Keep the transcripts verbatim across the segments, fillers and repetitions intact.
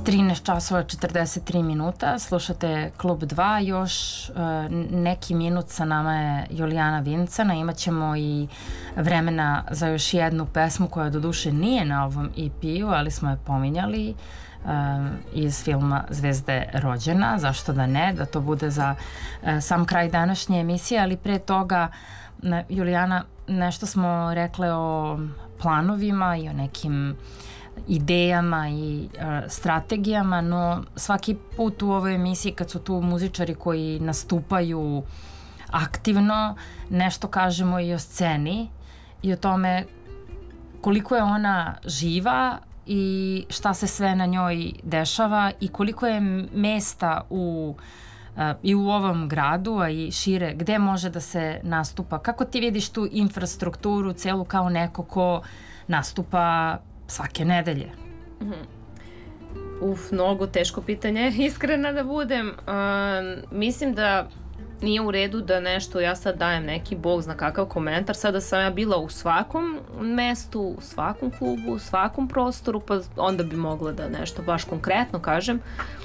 trinaest časova četrdeset tri minuta, slušate Klub dva, još uh, neki minut sa nama je Julijana Vincana, imat ćemo i vremena za još jednu pesmu koja doduše nije na ovom E P-u, ali smo je pominjali uh, iz filma Zvezde rođena, zašto da ne, da to bude za uh, sam kraj današnje emisije, ali pre toga, uh, Julijana, nešto smo rekle o planovima i o nekim idejama i uh, strategijama, no svaki put u ovoj emisiji kad su tu muzičari koji nastupaju aktivno, nešto kažemo i o sceni i o tome koliko je ona živa i šta se sve na njoj dešava i koliko je mesta u uh, i u ovom gradu, a i šire, gde može da se nastupa. Kako ti vidiš tu infrastrukturu celu kao neko ko nastupa svake nedelje? Mm-hmm. Uf, mnogo teško pitanje, iskrena da budem. Uh, mislim da nije u redu da nešto, ja sad dajem neki bog zna kakav komentar, sada sam ja bila u svakom mestu, u svakom klubu, u svakom prostoru, pa onda bi mogla da nešto baš konkretno kažem.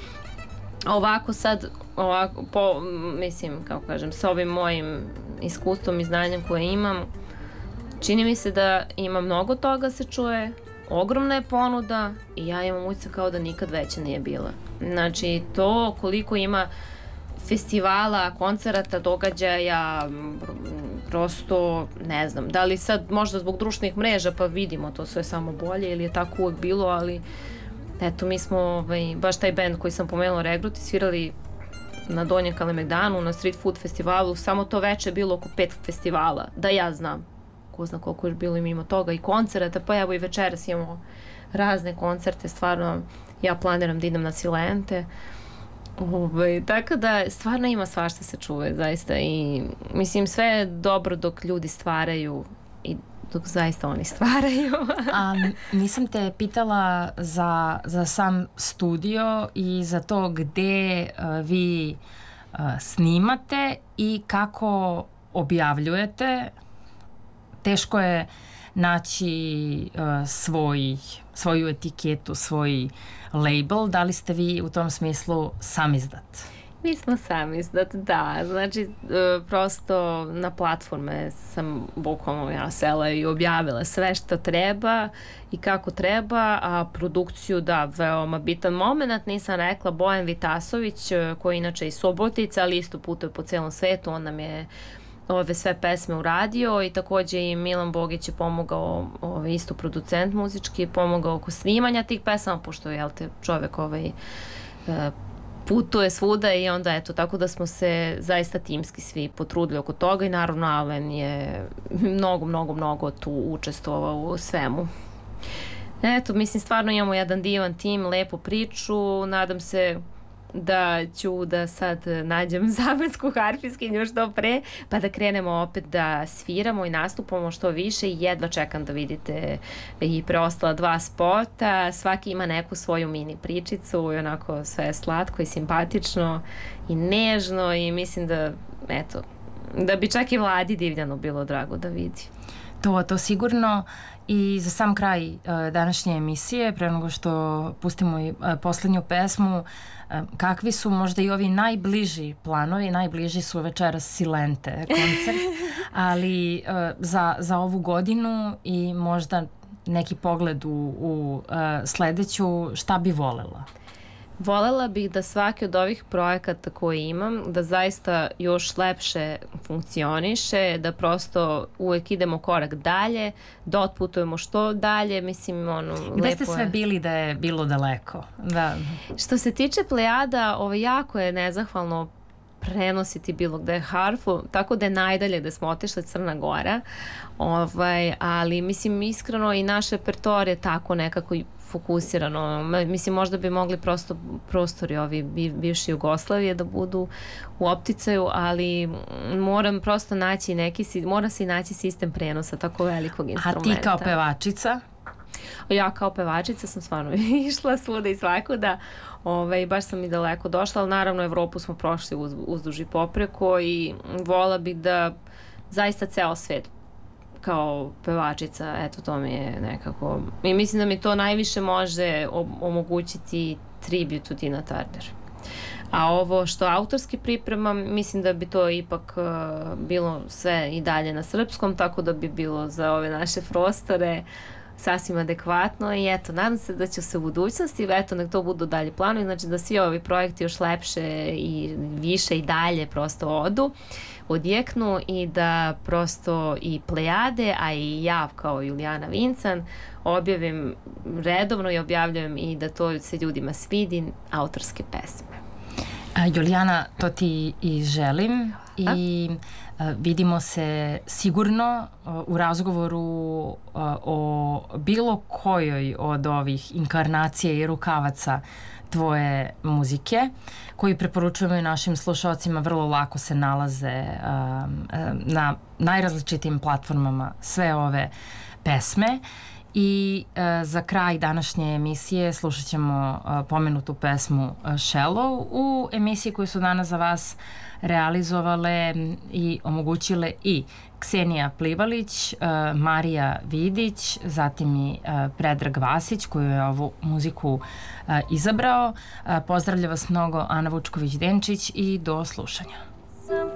Ovako sad, ovako, po, mislim, kako kažem, sa ovim mojim iskustvom i znanjem koje imam, čini mi se da ima mnogo toga se čuje, ogromna je ponuda i ja imam utisak kao da nikad veća nije bila. Znači, to koliko ima festivala, koncerata, događaja, prosto ne znam, da li sad možda zbog društvenih mreža pa vidimo to sve samo bolje ili je tako uvek bilo, ali eto, mi smo ovaj, baš taj band koji sam pomenula, Regruti, svirali na Donjem Kalemegdanu, na Street Food festivalu, samo to veče je bilo oko pet festivala, da ja znam. Ko zna koliko je bilo mimo toga i koncerata, pa evo i večeras imamo razne koncerte, stvarno ja planiram da idem na Silente. Ove, tako da stvarno ima svašta se čuje, zaista, i mislim sve je dobro dok ljudi stvaraju i dok zaista oni stvaraju. A nisam te pitala za, za sam studio i za to gde uh, vi uh, snimate i kako objavljujete. Teško je naći uh, svoj, svoju etiketu, svoj label. Da li ste vi u tom smislu samizdat? Mi smo samizdat, da. Znači, uh, prosto na platforme sam bukvalno ja sela i objavila sve što treba i kako treba, a produkciju, da, veoma bitan moment. Nisam rekla, Bojan Vitasović, koji je inače iz Subotice, ali isto putuje po celom svetu, on nam je ove sve pesme uradio i takođe i Milan Bogić je pomogao, ovaj, isto producent muzički, pomogao oko snimanja tih pesama, pošto jel te čovek ovaj, putuje svuda i onda eto, tako da smo se zaista timski svi potrudili oko toga i naravno Alen je mnogo, mnogo, mnogo tu učestvovao u svemu. Eto, mislim, stvarno imamo jedan divan tim, lepu priču, nadam se da ću da sad nađem zamensku harfiskinju što pre, pa da krenemo opet da sviramo i nastupamo što više i jedva čekam da vidite i preostala dva spota, svaki ima neku svoju mini pričicu i onako sve je slatko i simpatično i nežno i mislim da, eto, da bi čak i Vladi Divljanu bilo drago da vidi. To, to sigurno. I za sam kraj uh, današnje emisije, pre nego što pustimo i uh, poslednju pesmu, uh, kakvi su možda i ovi najbliži planovi, najbliži su večeras Silente koncert, ali uh, za, za ovu godinu i možda neki pogled u, u uh, sledeću, šta bi volela? Volela bih da svaki od ovih projekata koje imam, da zaista još lepše funkcioniše, da prosto uvek idemo korak dalje, da otputujemo što dalje, mislim, ono, lepo je. Gde ste sve bili da je bilo daleko? Da. Što se tiče Plejada, ovo jako je nezahvalno prenositi bilo gde harfu, tako da je najdalje da smo otišli Crna Gora, ovaj, ali mislim iskreno i naš repertoar je tako nekako fokusirano, mislim možda bi mogli prosto prostori ovi bivše Jugoslavije da budu u opticaju, ali moram prosto naći neki, mora se naći sistem prenosa tako velikog instrumenta. A ti kao pevačica? Ja kao pevačica sam stvarno išla svuda i svakuda, ovaj, baš sam i daleko došla, ali naravno Evropu smo prošli uz, uzduž i popreko i vola bih da zaista ceo svet kao pevačica, eto to mi je nekako, i mislim da mi to najviše može omogućiti tribute Tina Turner. A ovo što autorski pripremam, mislim da bi to ipak uh, bilo sve i dalje na srpskom, tako da bi bilo za ove naše prostore sasvim adekvatno i eto, nadam se da će se u budućnosti, eto, nek to budu dalje planovi, znači da svi ovi projekti još lepše i više i dalje prosto odu, odjeknu i da prosto i Plejade, a i ja kao Julijana Vincan objavim redovno i objavljujem i da to se ljudima svidi, autorske pesme. A, Julijana, to ti i želim i a, vidimo se sigurno a, u razgovoru a, o bilo kojoj od ovih inkarnacija i rukavaca tvoje muzike, koji preporučujemo i našim slušalcima, vrlo lako se nalaze a, a, na najrazličitijim platformama sve ove pesme. I e, za kraj današnje emisije slušat ćemo e, pomenutu pesmu e, Shallow u emisiji koju su danas za vas realizovale i omogućile i Ksenija Plivalić, e, Marija Vidić, zatim i e, Predrag Vasić koju je ovu muziku e, izabrao. E, pozdravlja vas mnogo Ana Vučković-Denčić i do slušanja.